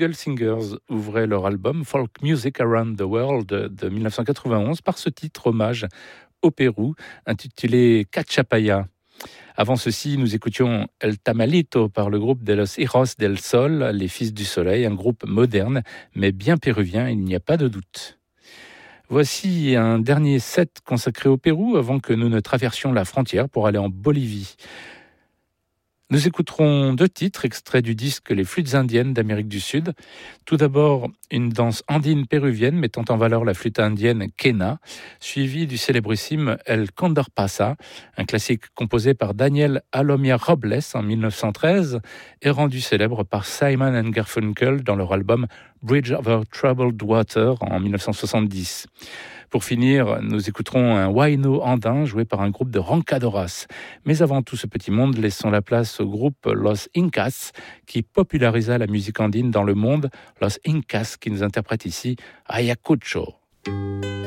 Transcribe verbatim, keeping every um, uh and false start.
Single Singers ouvraient leur album Folk Music Around the World de dix-neuf cent quatre-vingt-onze par ce titre hommage au Pérou intitulé Cachapaya. Avant ceci, nous écoutions El Tamalito par le groupe de los Hijos del Sol, les Fils du Soleil, un groupe moderne mais bien péruvien, il n'y a pas de doute. Voici un dernier set consacré au Pérou avant que nous ne traversions la frontière pour aller en Bolivie. Nous écouterons deux titres extraits du disque Les flûtes indiennes d'Amérique du Sud. Tout d'abord, une danse andine péruvienne mettant en valeur la flûte indienne quena, suivie du célébrissime El Condor Pasa, un classique composé par Daniel Alomia Robles en dix-neuf cent treize et rendu célèbre par Simon and Garfunkel dans leur album Bridge over Troubled Water en dix-neuf cent soixante-dix. Pour finir, nous écouterons un huayno andin joué par un groupe de roncadoras. Mais avant tout ce petit monde, laissons la place au groupe Los Incas qui popularisa la musique andine dans le monde. Los Incas qui nous interprète ici Ayacucho.